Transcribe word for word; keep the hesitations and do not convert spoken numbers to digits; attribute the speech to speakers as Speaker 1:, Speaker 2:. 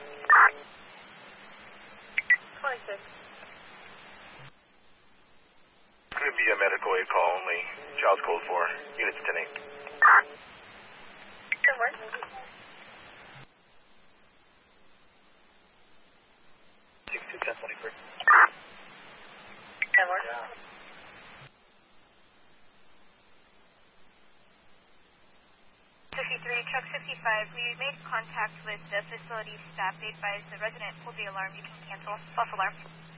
Speaker 1: twenty-six.
Speaker 2: Could be a medical aid call only. Child's code four. Units ten eight.
Speaker 1: Good work.
Speaker 2: six two ten twenty-three.
Speaker 1: Good work.
Speaker 3: fifty-three, truck fifty-five, we made contact with the facility staff. They advised the resident pulled the alarm. You can cancel. False alarm.